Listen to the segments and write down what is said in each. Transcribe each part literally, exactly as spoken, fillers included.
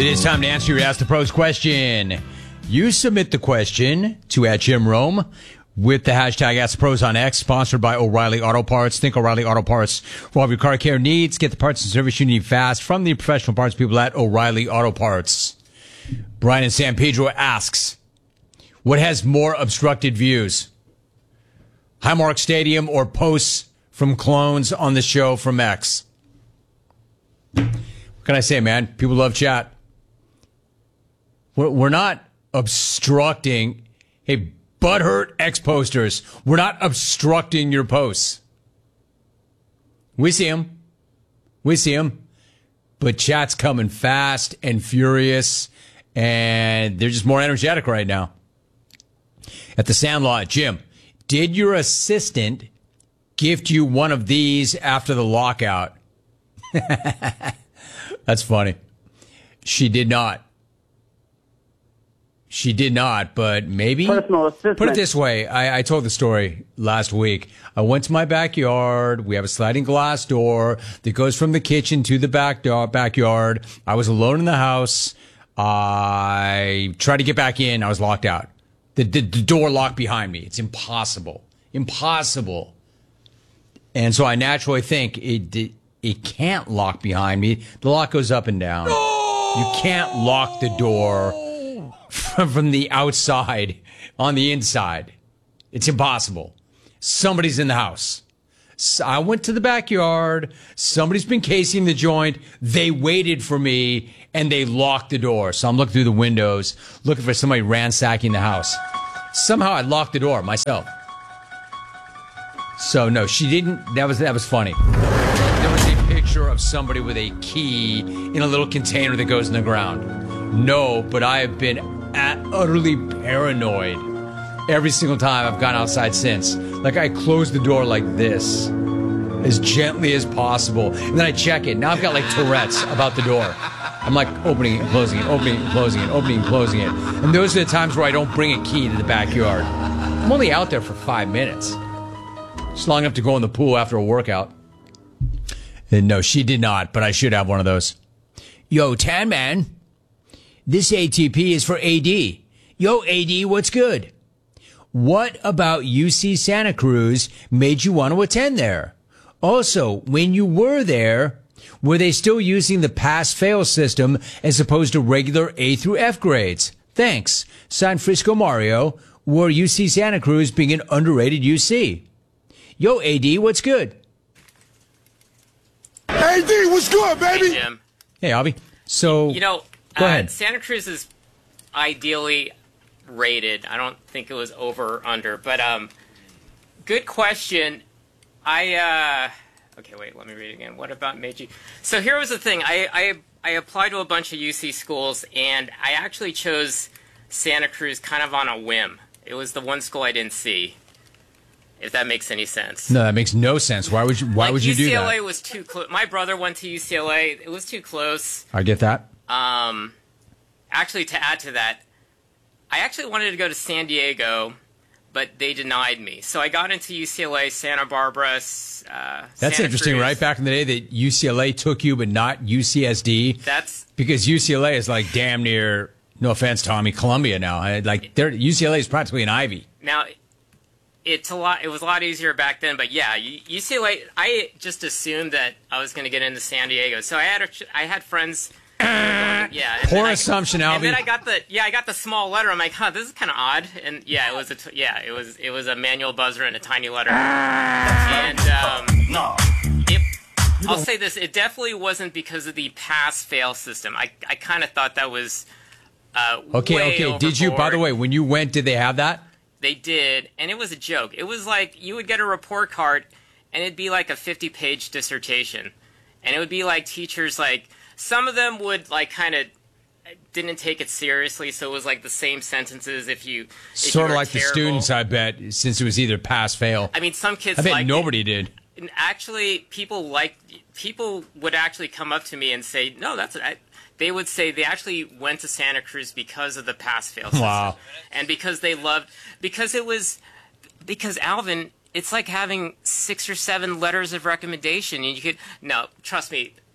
It is time to answer your Ask the Pros question. You submit the question to at Jim Rome with the hashtag Ask the Pros on X, sponsored by O'Reilly Auto Parts. Think O'Reilly Auto Parts for all of your car care needs. Get the parts and service you need fast from the professional parts people at O'Reilly Auto Parts. Brian in San Pedro asks, what has more obstructed views? Highmark Stadium or posts from clones on the show from X? What can I say, man? People love chat. We're, we're not obstructing. Hey, butthurt X posters. We're not obstructing your posts. We see them. We see them. But chat's coming fast and furious, and they're just more energetic right now. At the Sandlot, Jim, did your assistant gift you one of these after the lockout? That's funny. She did not. She did not, but maybe. Personal assistant. Put it this way. I, I told the story last week. I went to my backyard. We have a sliding glass door that goes from the kitchen to the back door, backyard. I was alone in the house. I tried to get back in. I was locked out. The, the, the door locked behind me. It's impossible. Impossible. And so I naturally think it, it, it can't lock behind me. The lock goes up and down. No! You can't lock the door from the outside on the inside. It's impossible. Somebody's in the house. So I went to the backyard. Somebody's been casing the joint. They waited for me and they locked the door. So I'm looking through the windows, looking for somebody ransacking the house. Somehow I locked the door myself. So no, she didn't. That was, that was funny. There was a picture of somebody with a key in a little container that goes in the ground. No, but I have been at utterly paranoid every single time I've gone outside since. Like, I close the door like this, as gently as possible, and then I check it. Now I've got like Tourette's about the door. I'm like opening it and closing it, opening it and closing it, opening and closing it. And those are the times where I don't bring a key to the backyard. I'm only out there for five minutes. It's long enough to go in the pool after a workout. And no, she did not, but I should have one of those. Yo, Tan Man. This A T P is for A D. Yo, A D, what's good? What about U C Santa Cruz made you want to attend there? Also, when you were there, were they still using the pass-fail system as opposed to regular A through F grades? Thanks. San Frisco Mario, or U C Santa Cruz being an underrated U C. Yo, A D, what's good? A D, what's good, baby? Hey, Jim. Hey, Avi. So, you know, go uh, ahead. Santa Cruz is ideally rated. I don't think it was over or under, but um, good question. I uh, okay, wait, let me read it again. What about Meiji? So here was the thing. I I I applied to a bunch of U C schools, and I actually chose Santa Cruz kind of on a whim. It was the one school I didn't see. If that makes any sense. No, that makes no sense. Why would you? Why like would you do that? U C L A was too close. My brother went to U C L A. It was too close. I get that. Um, actually, to add to that, I actually wanted to go to San Diego, but they denied me. So I got into U C L A, Santa Barbara. Uh, That's Santa interesting, Cruz. right? Back in the day, that U C L A took you, but not U C S D. That's because U C L A is like damn near. No offense, Tommy, Columbia now. I, like U C L A is practically an Ivy. Now. It's a lot. It was a lot easier back then, but yeah, U C L A. I just assumed that I was going to get into San Diego, so I had a, I had friends. Uh, yeah, and poor I, assumption, Albie. And then I got the yeah, I got the small letter. I'm like, huh, this is kind of odd. And yeah, it was a t- yeah, it was it was a manual buzzer and a tiny letter. And um, No. it, I'll say this: it definitely wasn't because of the pass-fail system. I I kind of thought that was uh, okay. way Okay, did you? By the way, when you went, did they have that? They did, and it was a joke. It was like you would get a report card, and it'd be like a fifty-page dissertation. And it would be like teachers, like, some of them would, like, kind of didn't take it seriously, so it was like the same sentences if you... If sort you of like terrible. the students, I bet, since it was either pass-fail. I mean, some kids I bet liked nobody it. did. And actually, people like people would actually come up to me and say, no, that's... I, they would say they actually went to Santa Cruz because of the pass-fail system. Wow. And because they loved... Because it was... Because, Alvin, it's like having six or seven letters of recommendation. And you could... No, trust me,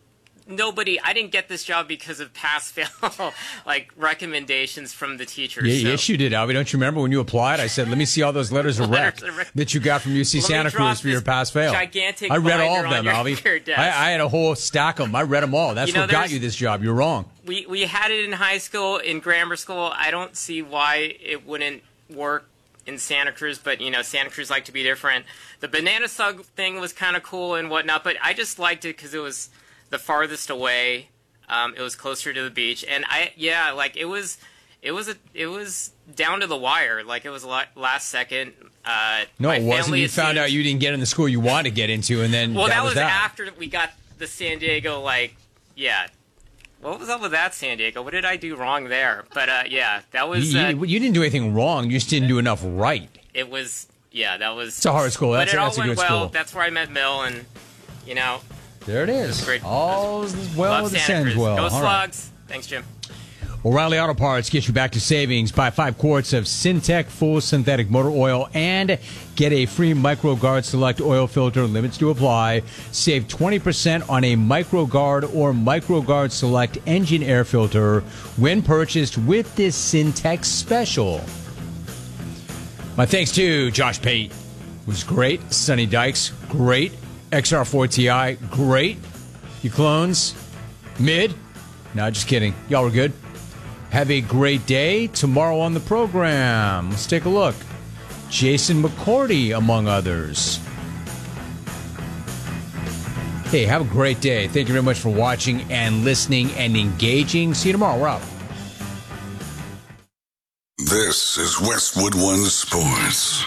nobody, I didn't get this job because of pass-fail, like, recommendations from the teachers. Yeah, so. Yes, you did, Albie. Don't you remember when you applied? I said, let me see all those letters of rec that you got from U C Let Santa Cruz for your pass-fail. Gigantic I read all of binder them, on your- Albie. your desk. I, I had a whole stack of them. I read them all. That's You know, what got there's- you this job. You're wrong. We, we had it in high school, in grammar school. I don't see why it wouldn't work in Santa Cruz, but, you know, Santa Cruz like to be different. The banana sug thing was kind of cool and whatnot, but I just liked it because it was the farthest away. Um, it was closer to the beach, and I, yeah, like it was, it was a, it was down to the wire. Like it was la- last second. Uh, No, my it wasn't. family You it found seems- out you didn't get in the school you wanted to get into, and then Well, that, that was was that. after we got the San Diego, like, yeah. What was up with that, San Diego? What did I do wrong there? But, uh, yeah, that was... You, Uh, you, you didn't do anything wrong. You just didn't do enough right. it was... Yeah, that was... It's a hard school. That's, but it a, that's all a went good well. school. That's where I met Mill, and, you know... There it is. Great. All is well Love with the Santa ends Cruz. well. Go All right. Slugs. Thanks, Jim. O'Reilly Auto Parts gets you back to savings. Buy five quarts of Syntec full synthetic motor oil and get a free MicroGuard Select oil filter. Limits to apply. Save twenty percent on a MicroGuard or MicroGuard Select engine air filter when purchased with this Syntec special. My thanks to Josh Pate, who's great. Sonny Dykes, great. X R four T I, great. You clones, mid. No, just kidding. Y'all were good. Have a great day. Tomorrow on the program, let's take a look. Jason McCourty, among others. Hey, have a great day. Thank you very much for watching and listening and engaging. See you tomorrow. We're out. This is Westwood One Sports.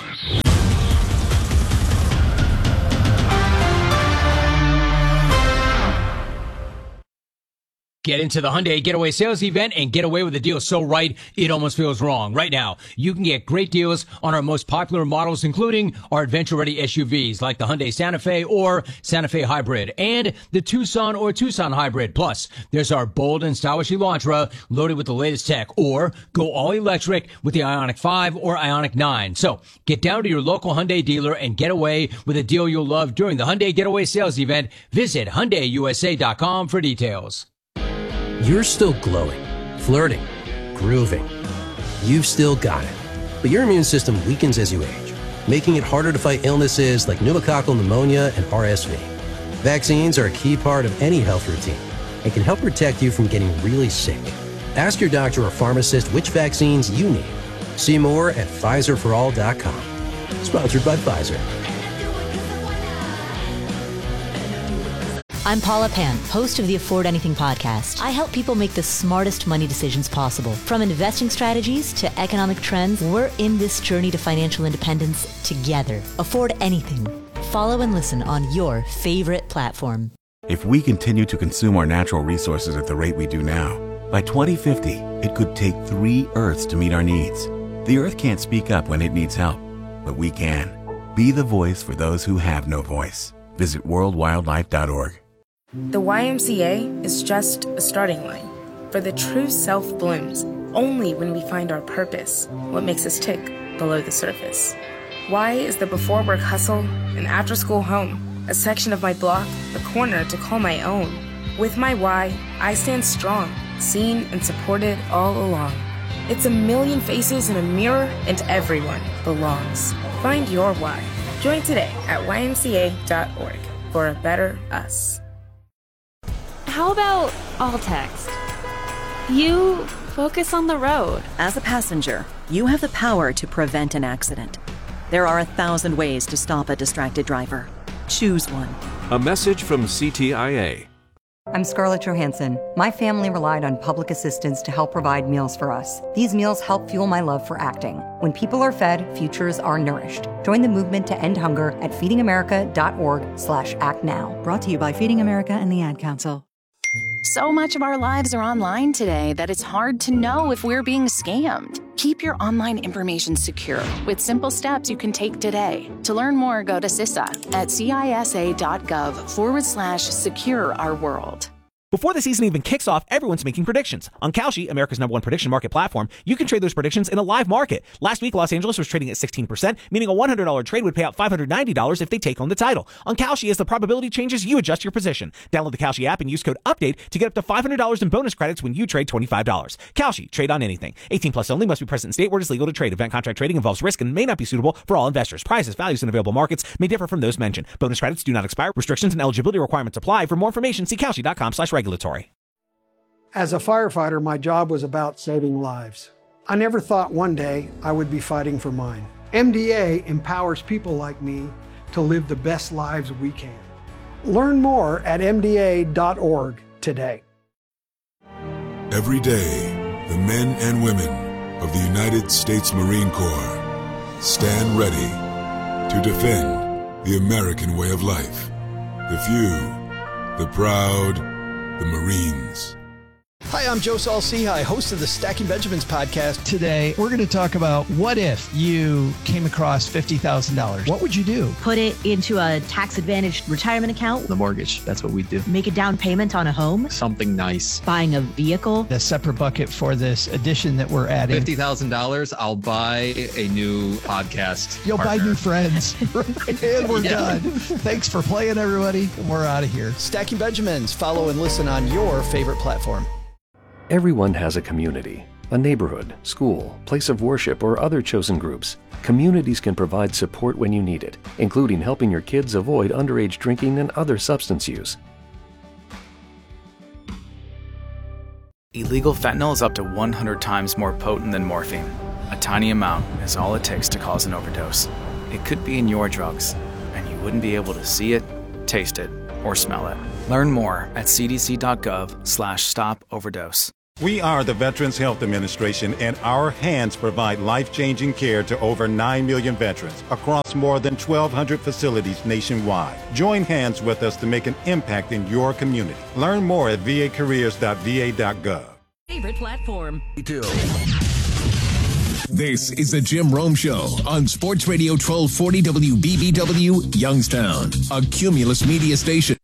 Get into the Hyundai Getaway Sales Event and get away with a deal so right, it almost feels wrong. Right now, you can get great deals on our most popular models, including our adventure-ready S U Vs like the Hyundai Santa Fe or Santa Fe Hybrid and the Tucson or Tucson Hybrid. Plus, there's our bold and stylish Elantra loaded with the latest tech, or go all-electric with the Ioniq five or Ioniq nine. So, get down to your local Hyundai dealer and get away with a deal you'll love during the Hyundai Getaway Sales Event. Visit Hyundai U S A dot com for details. You're still glowing, flirting, grooving. You've still got it. But your immune system weakens as you age, making it harder to fight illnesses like pneumococcal pneumonia and R S V. Vaccines are a key part of any health routine and can help protect you from getting really sick. Ask your doctor or pharmacist which vaccines you need. See more at Pfizer for all dot com. Sponsored by Pfizer. I'm Paula Pant, host of the Afford Anything podcast. I help people make the smartest money decisions possible. From investing strategies to economic trends, we're in this journey to financial independence together. Afford Anything. Follow and listen on your favorite platform. If we continue to consume our natural resources at the rate we do now, by twenty fifty, it could take three Earths to meet our needs. The Earth can't speak up when it needs help, but we can. Be the voice for those who have no voice. Visit world wildlife dot org. The Y M C A is just a starting line, for the true self blooms only when we find our purpose, what makes us tick below the surface. Y is the before work hustle, an after school home, a section of my block, a corner to call my own. With my Y, I stand strong, seen and supported all along. It's a million faces in a mirror, and everyone belongs. Find your Y. Join today at Y M C A dot org for a better us. How about all text? You focus on the road. As a passenger, you have the power to prevent an accident. There are a thousand ways to stop a distracted driver. Choose one. A message from C T I A. I'm Scarlett Johansson. My family relied on public assistance to help provide meals for us. These meals help fuel my love for acting. When people are fed, futures are nourished. Join the movement to end hunger at feeding america dot org slash act now. Brought to you by Feeding America and the Ad Council. So much of our lives are online today that it's hard to know if we're being scammed. Keep your online information secure with simple steps you can take today. To learn more, go to C I S A at cisa dot gov forward slash secure our world. Before the season even kicks off, everyone's making predictions. On Kalshi, America's number one prediction market platform, you can trade those predictions in a live market. Last week, Los Angeles was trading at sixteen percent, meaning a one hundred dollars trade would pay out five hundred ninety dollars if they take home the title. On Kalshi, as the probability changes, you adjust your position. Download the Kalshi app and use code UPDATE to get up to five hundred dollars in bonus credits when you trade twenty-five dollars. Kalshi, trade on anything. eighteen plus only, must be present in state where it is legal to trade. Event contract trading involves risk and may not be suitable for all investors. Prices, values, and available markets may differ from those mentioned. Bonus credits do not expire. Restrictions and eligibility requirements apply. For more information, see Kalshi.com slash regulatory. As a firefighter, my job was about saving lives. I never thought one day I would be fighting for mine. M D A empowers people like me to live the best lives we can. Learn more at M D A dot org today. Every day, the men and women of the United States Marine Corps stand ready to defend the American way of life. The few, the proud, the Marines. Hi, I'm Joe Saul-Sehy, host of the Stacking Benjamins podcast. Today, we're going to talk about what if you came across fifty thousand dollars? What would you do? Put it into a tax-advantaged retirement account. The mortgage, that's what we do. Make a down payment on a home. Something nice. Buying a vehicle. A separate bucket for this addition that we're adding. fifty thousand dollars, I'll buy a new podcast You'll partner. buy new friends. And we're yeah. done. Thanks for playing, everybody. We're out of here. Stacking Benjamins. Follow and listen on your favorite platform. Everyone has a community, a neighborhood, school, place of worship, or other chosen groups. Communities can provide support when you need it, including helping your kids avoid underage drinking and other substance use. Illegal fentanyl is up to one hundred times more potent than morphine. A tiny amount is all it takes to cause an overdose. It could be in your drugs, and you wouldn't be able to see it, taste it, or smell it. Learn more at c d c dot gov slash stop overdose. We are the Veterans Health Administration, and our hands provide life-changing care to over nine million veterans across more than twelve hundred facilities nationwide. Join hands with us to make an impact in your community. Learn more at v a careers dot v a dot gov. Favorite platform. This is the Jim Rome Show on Sports Radio twelve forty W B B W, Youngstown, a Cumulus Media station.